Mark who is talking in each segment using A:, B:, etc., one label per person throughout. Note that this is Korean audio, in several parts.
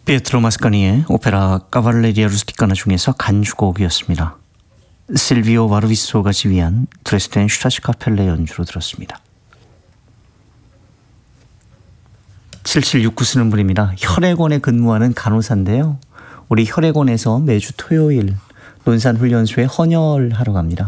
A: 피에트로 마스카니의 오페라 까발레리아 루스티카나 중에서 간주곡이었습니다. 실비오 바르비소가 지휘한 드레스덴 슈타츠카펠레 연주로 들었습니다. 7769 쓰는 분입니다. 혈액원에 근무하는 간호사인데요. 우리 혈액원에서 매주 토요일 논산훈련소에 헌혈하러 갑니다.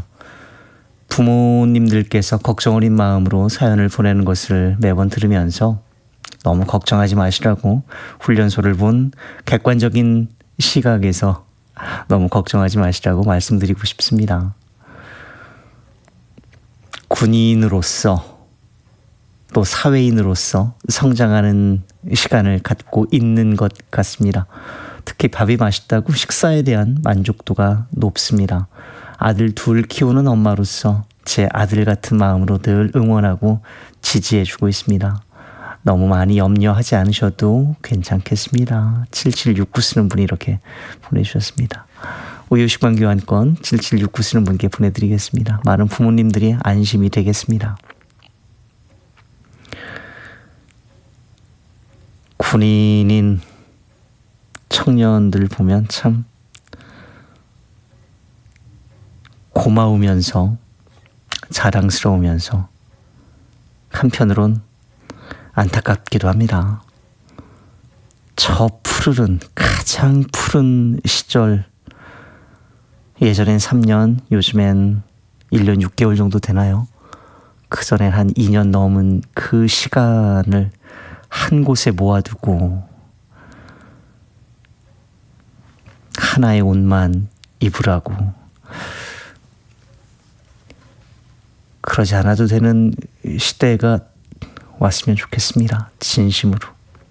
A: 부모님들께서 걱정 어린 마음으로 사연을 보내는 것을 매번 들으면서 너무 걱정하지 마시라고 훈련소를 본 객관적인 시각에서 너무 걱정하지 마시라고 말씀드리고 싶습니다. 군인으로서 또 사회인으로서 성장하는 시간을 갖고 있는 것 같습니다. 특히 밥이 맛있다고 식사에 대한 만족도가 높습니다. 아들 둘 키우는 엄마로서 제 아들 같은 마음으로 늘 응원하고 지지해주고 있습니다. 너무 많이 염려하지 않으셔도 괜찮겠습니다. 7769 쓰는 분이 이렇게 보내주셨습니다. 우유식빵 교환권 7769 쓰는 분께 보내드리겠습니다. 많은 부모님들이 안심이 되겠습니다. 군인인 청년들 보면 참 고마우면서 자랑스러우면서 한편으론 안타깝기도 합니다. 저 푸르른 가장 푸른 시절, 예전엔 3년, 요즘엔 1년 6개월 정도 되나요? 그전엔 한 2년 넘은 그 시간을 한 곳에 모아두고 하나의 옷만 입으라고, 그러지 않아도 되는 시대가 왔으면 좋겠습니다. 진심으로.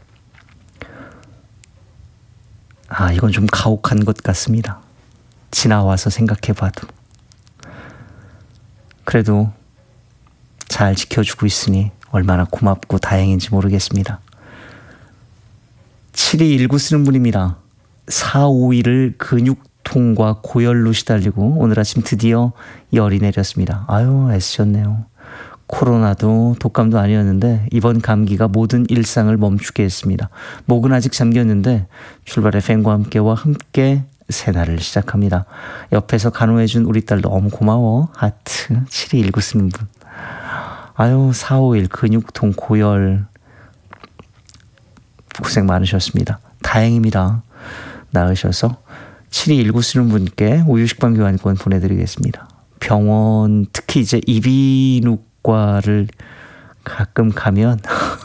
A: 이건 좀 가혹한 것 같습니다. 지나와서 생각해봐도. 그래도 잘 지켜주고 있으니 얼마나 고맙고 다행인지 모르겠습니다. 7219 쓰는 분입니다. 4-5일을 근육통과 고열로 시달리고 오늘 아침 드디어 열이 내렸습니다. 아유, 애쓰셨네요. 코로나도 독감도 아니었는데 이번 감기가 모든 일상을 멈추게 했습니다. 목은 아직 잠겼는데 출발 FM과 함께 새날을 시작합니다. 옆에서 간호해준 우리 딸 너무 고마워. 하트 7219 쓰는 분. 아유, 4-5일 근육통 고열 고생 많으셨습니다. 다행입니다. 나으셔서 7219 쓰는 분께 우유식빵 교환권 보내드리겠습니다. 병원, 특히 이제 이비인후과를 가끔 가면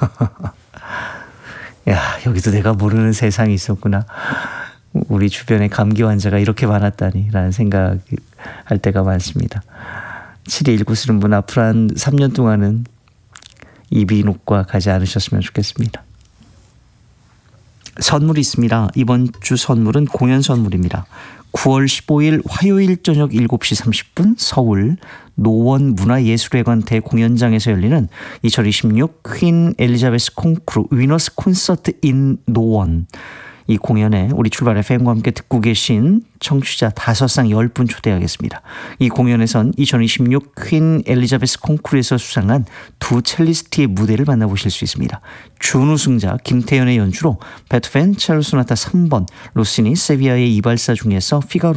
A: 야, 여기도 내가 모르는 세상이 있었구나. 우리 주변에 감기 환자가 이렇게 많았다니 라는 생각할 때가 많습니다. 7219 쓰는 분, 앞으로 한 3년 동안은 이비인후과 가지 않으셨으면 좋겠습니다. 선물이 있습니다. 이번 주 선물은 공연 선물입니다. 9월 15일 화요일 저녁 7시 30분 서울 노원문화예술회관 대공연장에서 열리는 2026 퀸 엘리자베스 콩쿠르 위너스 콘서트 인 노원, 이 공연에 우리 출발 FM과 함께 듣고 계신 청취자 5상 10분 초대하겠습니다. 이 공연에선 2026 퀸 엘리자베스 콩쿠르에서 수상한 두 첼리스트의 무대를 만나보실 수 있습니다. 준우승자 김태현의 연주로 베토벤 첼로 소나타 3번, 로시니 세비야의 이발사 중에서 피가로